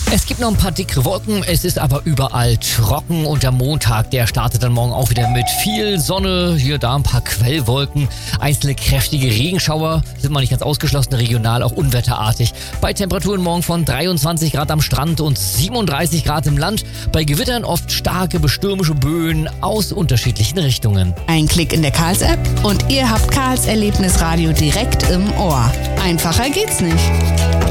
Es gibt noch ein paar dickere Wolken, es ist aber überall trocken und der Montag, der startet dann morgen auch wieder mit viel Sonne, hier da ein paar Quellwolken, einzelne kräftige Regenschauer, sind mal nicht ganz ausgeschlossen, regional auch unwetterartig. Bei Temperaturen morgen von 23 Grad am Strand und 37 Grad im Land, bei Gewittern oft starke bestürmische Böen aus unterschiedlichen Richtungen. Ein Klick in der Karls-App und ihr habt Karls Erlebnisradio direkt im Ohr. Einfacher geht's nicht.